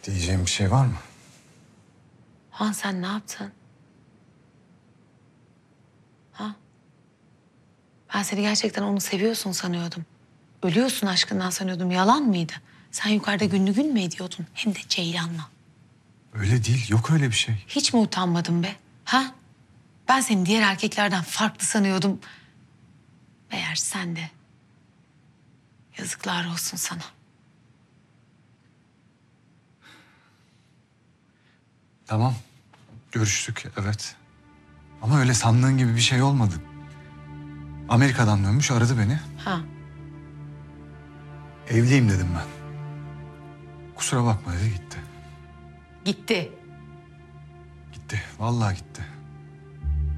Diyeceğim bir şey var mı? Han sen ne yaptın? Ha? Ben seni gerçekten onu seviyorsun sanıyordum. Ölüyorsun aşkından sanıyordum. Yalan mıydı? Sen yukarıda günlü gün mü ediyordun? Hem de Ceylan'la. Öyle değil, yok öyle bir şey. Hiç mi utanmadın be? Ha? Ben seni diğer erkeklerden farklı sanıyordum. Meğer sen de. Yazıklar olsun sana. Tamam, görüştük, evet. Ama öyle sandığın gibi bir şey olmadı. Amerika'dan dönmüş, aradı beni. Ha? Evliyim dedim ben. Kusura bakma dedi, gitti. Gitti. Gitti, vallahi gitti.